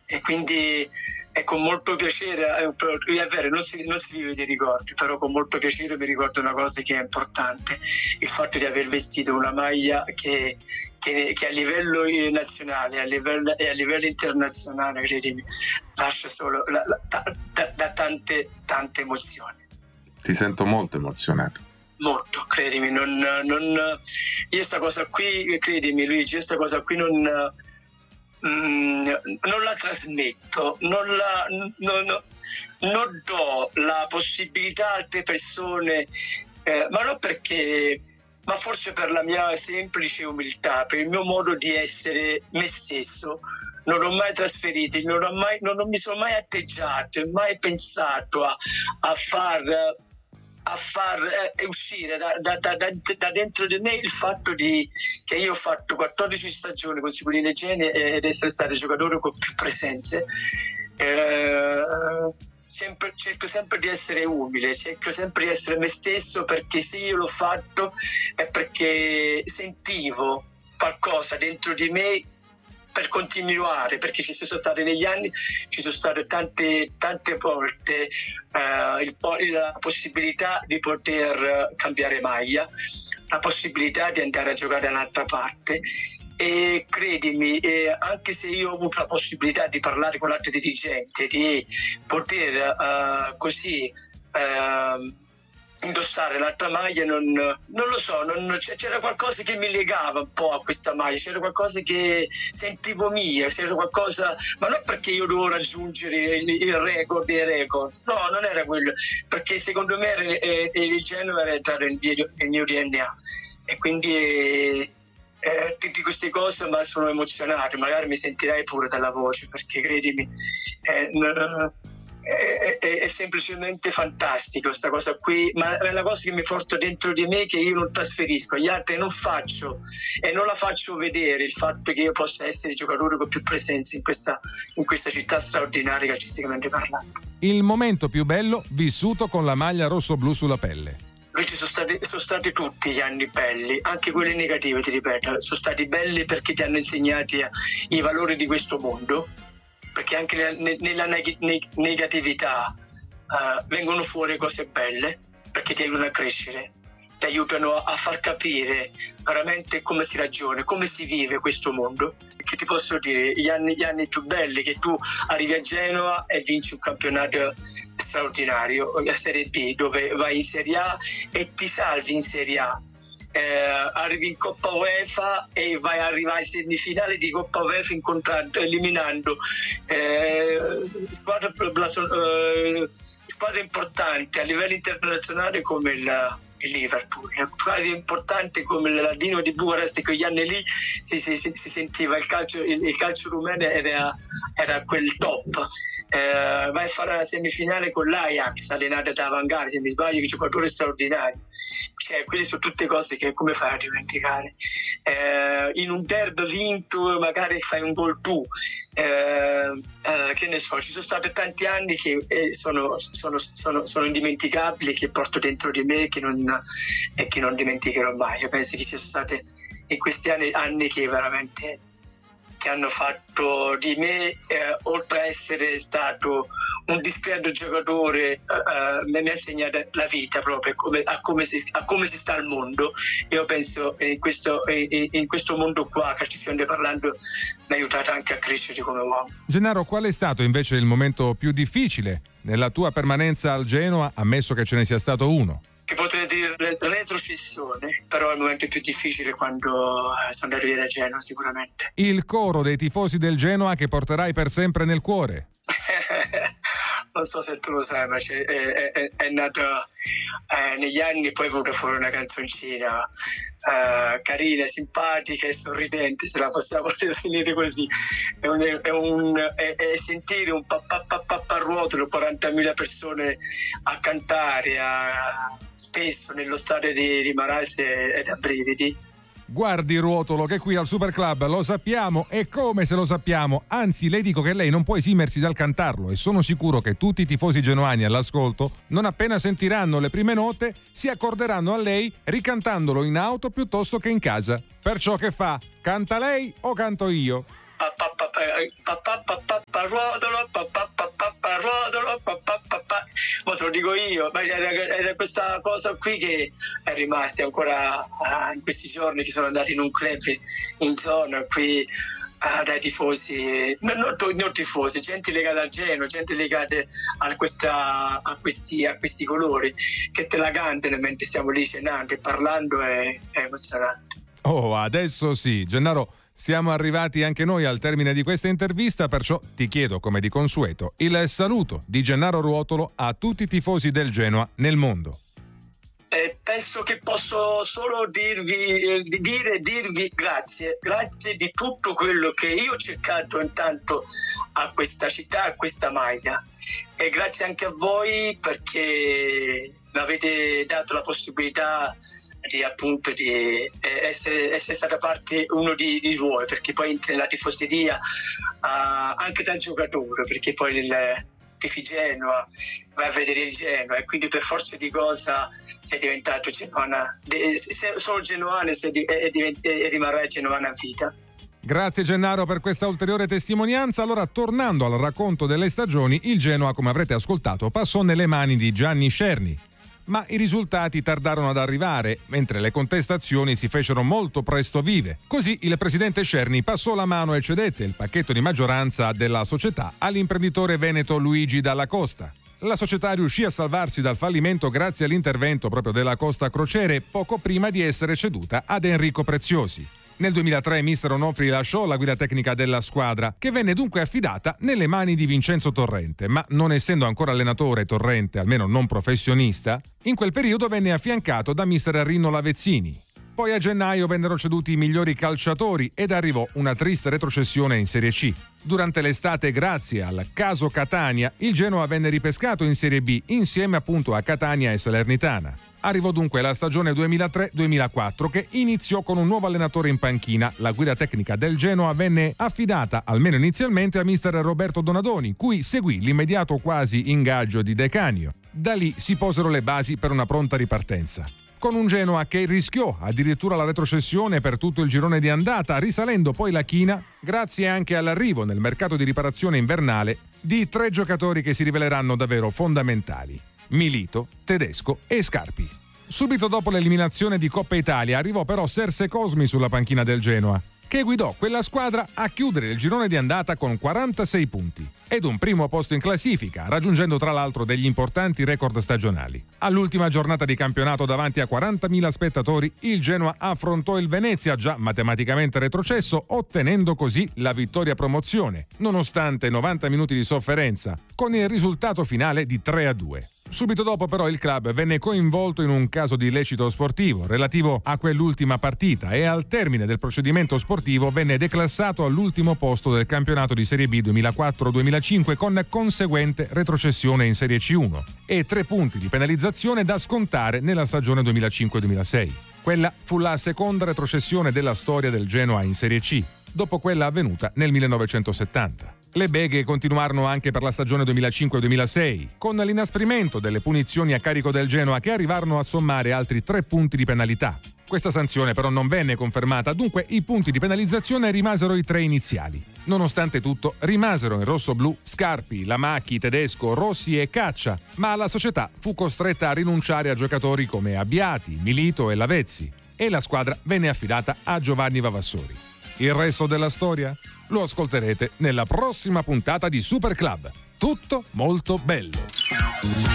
e quindi è con molto piacere, è vero, non si vive dei ricordi, però con molto piacere mi ricordo una cosa che è importante, il fatto di aver vestito una maglia che a livello nazionale e a livello internazionale, credimi, lascia solo da tante emozioni. Ti sento molto emozionato. Molto, credimi, io sta cosa qui, credimi Luigi, io sta cosa qui non la trasmetto, non do la possibilità a altre persone, ma non perché, ma forse per la mia semplice umiltà, per il mio modo di essere me stesso. Non ho mai trasferito, non mi sono mai atteggiato, mai pensato a far uscire da dentro di me il fatto che io ho fatto 14 stagioni consecutive insieme ed essere stato giocatore con più presenze. Cerco sempre di essere umile, cerco sempre di essere me stesso, perché se io l'ho fatto è perché sentivo qualcosa dentro di me per continuare, perché ci sono state negli anni, ci sono state tante volte la possibilità di poter cambiare maglia, la possibilità di andare a giocare da un'altra parte, e credimi, anche se io ho avuto la possibilità di parlare con altri dirigenti, di poter così indossare l'altra maglia, non lo so, c'era qualcosa che mi legava un po' a questa maglia, c'era qualcosa che sentivo mia, c'era qualcosa, ma non perché io dovevo raggiungere il record dei record, no, non era quello, perché secondo me il Genoa era entrato nel mio DNA, e quindi tutte queste cose ma sono emozionato, magari mi sentirai pure dalla voce, perché credimi, è semplicemente fantastico sta cosa qui, ma è la cosa che mi porto dentro di me, che io non trasferisco agli altri, non faccio e non la faccio vedere, il fatto che io possa essere giocatore con più presenze in questa città straordinaria, calcisticamente parlando. Il momento più bello vissuto con la maglia rosso-blu sulla pelle. Sono stati tutti gli anni belli, anche quelli negativi, ti ripeto, sono stati belli perché ti hanno insegnato i valori di questo mondo, perché anche nella negatività vengono fuori cose belle, perché ti aiutano a crescere, ti aiutano a far capire veramente come si ragiona, come si vive questo mondo. Che ti posso dire, gli anni più belli, che tu arrivi a Genova e vinci un campionato straordinario, la Serie B, dove vai in Serie A e ti salvi in Serie A. Arrivi in Coppa UEFA e arrivare in semifinale di Coppa UEFA eliminando squadre importanti a livello internazionale come il Liverpool, quasi importante come l'Adino di Bucarest. Quegli anni lì si sentiva il calcio rumeno era quel top. Vai a fare la semifinale con l'Ajax allenato da Van Gaal, se mi sbaglio, che giocatore straordinario. Cioè, quelle sono tutte cose che come fai a dimenticare? In un derby vinto magari fai un gol tu, che ne so, ci sono stati tanti anni che sono indimenticabili, che porto dentro di me e che non dimenticherò mai. Io penso che ci sono state in questi anni che veramente che hanno fatto di me, oltre a essere stato un discreto giocatore, mi ha insegnato la vita proprio, a come si sta al mondo. Io penso in questo mondo qua, calcisticamente parlando, mi ha aiutato anche a crescere come uomo. Gennaro, qual è stato invece il momento più difficile nella tua permanenza al Genoa, ammesso che ce ne sia stato uno? Ti potrei dire retrocessione, però è il momento più difficile quando sono arrivato a Genoa, sicuramente. Il coro dei tifosi del Genoa che porterai per sempre nel cuore. Non so se tu lo sai, ma è nato negli anni, poi è venuta fuori una canzoncina carina, simpatica e sorridente, se la possiamo definire così. È sentire un papà ruotolo, 40.000 persone a cantare spesso nello stadio di Marassi è da brividi. Guardi Ruotolo, che qui al Super Club lo sappiamo, e come se lo sappiamo, anzi le dico che lei non può esimersi dal cantarlo, e sono sicuro che tutti i tifosi genoani all'ascolto, non appena sentiranno le prime note, si accorderanno a lei ricantandolo in auto piuttosto che in casa. Perciò che fa? Canta lei o canto io? Papà ruotolo, ruotolo, ma te lo dico io, ma era questa cosa qui che è rimasta ancora in questi giorni, che sono andati in un club in zona qui dai tifosi, non tifosi, gente legata al Genoa, gente legata a questi colori, che te la cantano mentre stiamo lì cenando e parlando, è emozionante. Oh, adesso sì, Gennaro, siamo arrivati anche noi al termine di questa intervista, perciò ti chiedo, come di consueto, il saluto di Gennaro Ruotolo a tutti i tifosi del Genoa nel mondo. Penso che posso solo dirvi grazie di tutto quello che io ho cercato intanto a questa città, a questa maglia, e grazie anche a voi perché mi avete dato la possibilità di essere stata parte uno di voi, perché poi entri nella tifoseria anche da giocatore, perché poi nel tifi Genoa vai a vedere il Genoa e quindi per forza di cosa sei diventato genoana, solo genoane e rimarrai genoana a vita. Grazie Gennaro per questa ulteriore testimonianza. Allora, tornando al racconto delle stagioni, il Genoa, come avrete ascoltato, passò nelle mani di Gianni Scerni. Ma i risultati tardarono ad arrivare, mentre le contestazioni si fecero molto presto vive. Così il presidente Scerni passò la mano e cedette il pacchetto di maggioranza della società all'imprenditore veneto Luigi Dalla Costa. La società riuscì a salvarsi dal fallimento grazie all'intervento proprio della Costa Crociere poco prima di essere ceduta ad Enrico Preziosi. Nel 2003 mister Onofri lasciò la guida tecnica della squadra, che venne dunque affidata nelle mani di Vincenzo Torrente, ma non essendo ancora allenatore Torrente, almeno non professionista, in quel periodo venne affiancato da mister Rino Lavezzini. Poi a gennaio vennero ceduti i migliori calciatori ed arrivò una triste retrocessione in Serie C. Durante l'estate, grazie al caso Catania, il Genoa venne ripescato in Serie B insieme appunto a Catania e Salernitana. Arrivò dunque la stagione 2003-2004 che iniziò con un nuovo allenatore in panchina. La guida tecnica del Genoa venne affidata, almeno inizialmente, a mister Roberto Donadoni, cui seguì l'immediato quasi ingaggio di De Canio. Da lì si posero le basi per una pronta ripartenza. Con un Genoa che rischiò addirittura la retrocessione per tutto il girone di andata, risalendo poi la china grazie anche all'arrivo nel mercato di riparazione invernale di 3 giocatori che si riveleranno davvero fondamentali: Milito, Tedesco e Scarpi. Subito dopo l'eliminazione di Coppa Italia arrivò però Serse Cosmi sulla panchina del Genoa, che guidò quella squadra a chiudere il girone di andata con 46 punti ed un primo posto in classifica, raggiungendo tra l'altro degli importanti record stagionali. All'ultima giornata di campionato davanti a 40.000 spettatori, il Genoa affrontò il Venezia, già matematicamente retrocesso, ottenendo così la vittoria promozione, nonostante 90 minuti di sofferenza, con il risultato finale di 3-2. Subito dopo però il club venne coinvolto in un caso di illecito sportivo relativo a quell'ultima partita e al termine del procedimento sportivo venne declassato all'ultimo posto del campionato di Serie B 2004-2005 con conseguente retrocessione in Serie C1 e 3 punti di penalizzazione da scontare nella stagione 2005-2006. Quella fu la seconda retrocessione della storia del Genoa in Serie C, dopo quella avvenuta nel 1970. Le beghe continuarono anche per la stagione 2005-2006, con l'inasprimento delle punizioni a carico del Genoa che arrivarono a sommare altri 3 punti di penalità. Questa sanzione però non venne confermata, dunque i punti di penalizzazione rimasero i 3 iniziali. Nonostante tutto, rimasero in rosso-blu Scarpi, Lamacchi, Tedesco, Rossi e Caccia, ma la società fu costretta a rinunciare a giocatori come Abbiati, Milito e Lavezzi, e la squadra venne affidata a Giovanni Vavassori. Il resto della storia lo ascolterete nella prossima puntata di Super Club. Tutto molto bello.